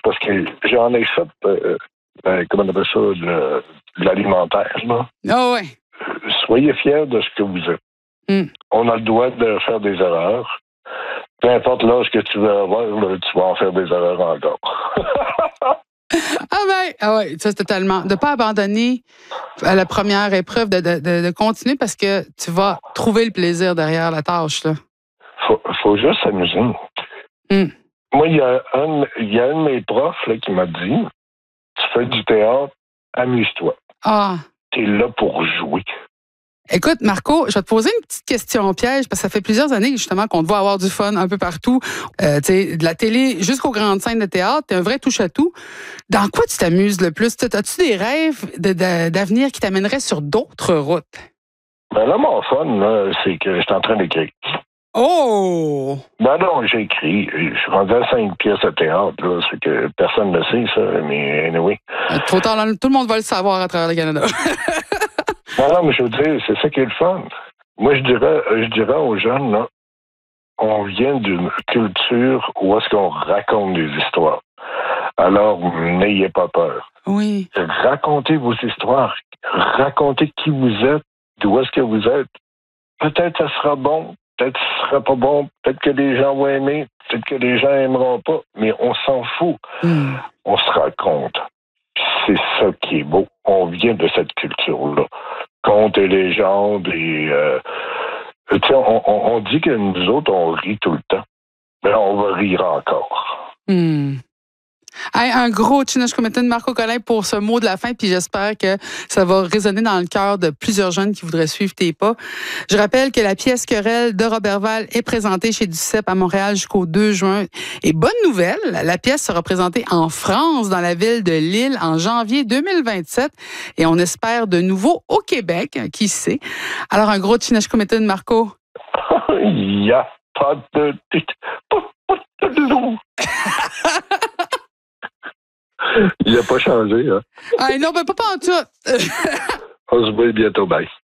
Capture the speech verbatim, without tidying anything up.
parce que j'en ai fait, euh, euh, comment on appelle ça, de, de l'alimentaire, là. Ah ouais. Soyez fiers de ce que vous êtes. Mm. On a le droit de faire des erreurs. Peu importe l'âge que tu vas avoir, tu vas en faire des erreurs encore. Ah ben, ah ouais, ça c'est totalement. De ne pas abandonner à la première épreuve, de, de, de, de continuer parce que tu vas trouver le plaisir derrière la tâche, là. Faut, faut juste s'amuser. Mm. Moi, il y a un, il y a un de mes profs là, qui m'a dit, tu fais du théâtre, amuse-toi. Ah. T'es là pour jouer. Écoute, Marco, je vais te poser une petite question piège parce que ça fait plusieurs années justement qu'on te voit avoir du fun un peu partout. Euh, tu sais, de la télé jusqu'aux grandes scènes de théâtre, t'es un vrai touche-à-tout. Dans quoi tu t'amuses le plus? As-tu des rêves de, de, d'avenir qui t'amèneraient sur d'autres routes? Ben là, mon fun, là, c'est que je suis en train d'écrire. Oh! Ben non, j'ai écrit. Je suis rendu à cinq pièces de théâtre, là. C'est que personne ne le sait, ça, mais anyway. Trop tard, tout le monde va le savoir à travers le Canada. Non, non, mais je veux dire, c'est ça qui est le fun. Moi, je dirais, je dirais aux jeunes, là, on vient d'une culture où est-ce qu'on raconte des histoires. Alors, n'ayez pas peur. Oui. Racontez vos histoires. Racontez qui vous êtes, d'où est-ce que vous êtes. Peut-être que ça sera bon, peut-être que ce sera pas bon, peut-être que les gens vont aimer, peut-être que les gens aimeront pas, mais on s'en fout. Mm. On se raconte. C'est ça qui est beau. On vient de cette culture-là. Contes et légendes et... Euh, tu sais, on, on, on dit que nous autres, on rit tout le temps. Mais on va rire encore. Mm. Hey, un gros Chinoosh Committed, Marco Collin, pour ce mot de la fin, puis j'espère que ça va résonner dans le cœur de plusieurs jeunes qui voudraient suivre tes pas. Je rappelle que la pièce Querelle de Roberval est présentée chez Duceppe à Montréal jusqu'au deux juin. Et bonne nouvelle, la pièce sera présentée en France, dans la ville de Lille, en janvier deux mille vingt-sept. Et on espère de nouveau au Québec, qui sait. Alors, un gros Chinoosh Committed, Marco. Il n'y a pas de... Pas de loup. Il n'a pas changé, hein? Ah non, ben pas en tout. On se voit bientôt, bye.